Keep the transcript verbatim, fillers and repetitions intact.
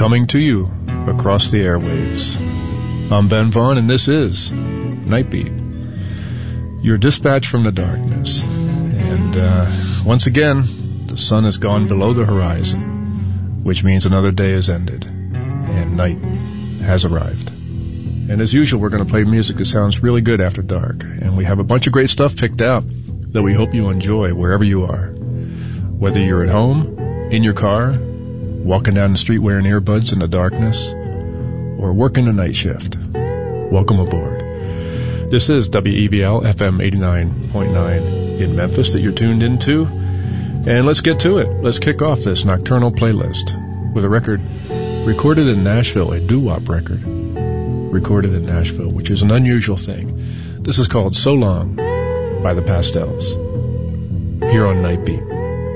coming to you across the airwaves. I'm Ben Vaughn, and this is Nightbeat, your dispatch from the darkness. And uh, once again, the sun has gone below the horizon, which means another day has ended, and night has arrived. And as usual, we're going to play music that sounds really good after dark, and we have a bunch of great stuff picked out that we hope you enjoy wherever you are. Whether you're at home, in your car, walking down the street wearing earbuds in the darkness, or working a night shift, welcome aboard. This is W E V L F M eighty-nine point nine in Memphis that you're tuned into. And let's get to it. Let's kick off this nocturnal playlist with a record recorded in Nashville, a doo-wop record recorded in Nashville, which is an unusual thing. This is called So Long by the Pastels, here on Nightbeat.